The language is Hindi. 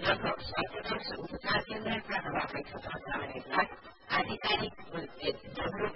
लगभग 100% उपचार केन्द्रका हवाई क्षेत्र जानेलाई आधिकारिक जागरूक